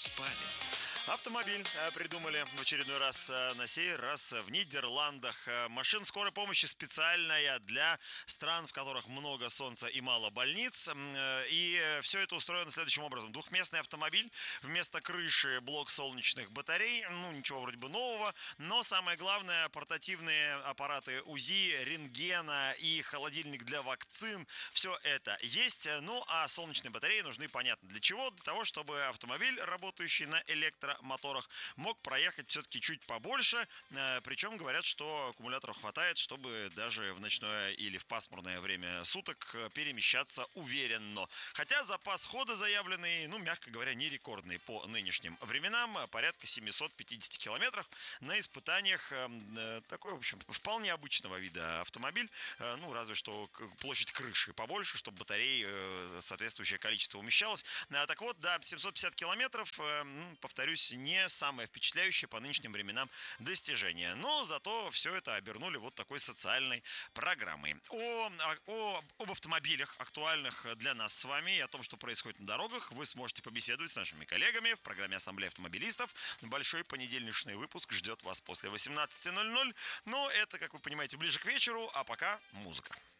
спали. Автомобиль придумали в очередной раз, на сей раз в Нидерландах. Машина скорой помощи специальная для стран, в которых много солнца и мало больниц. И все это устроено следующим образом. Двухместный автомобиль, вместо крыши блок солнечных батарей. Ну, ничего вроде бы нового. Но самое главное, портативные аппараты УЗИ, рентгена и холодильник для вакцин. Все это есть. Ну, а солнечные батареи нужны, понятно, для чего? Для того, чтобы автомобиль, работающий на электромоторах, мог проехать все-таки чуть побольше. Причем говорят, что аккумуляторов хватает, чтобы даже в ночное или в пасмурное время суток перемещаться уверенно. Хотя запас хода заявленный, ну, мягко говоря, не рекордный по нынешним временам. Порядка 750 километров на испытаниях. Такой, в общем, вполне обычного вида автомобиль. Ну, разве что площадь крыши побольше, чтобы батареи соответствующее количество умещалось. Так вот, да, 750 километров, повторюсь, не самое впечатляющее по нынешним временам достижение. Но зато все это обернули вот такой социальной программой. Об автомобилях, актуальных для нас с вами, и о том, что происходит на дорогах, вы сможете побеседовать с нашими коллегами в программе Ассамблея автомобилистов. Большой понедельничный выпуск ждет вас после 18:00. Но это, как вы понимаете, ближе к вечеру, а пока музыка.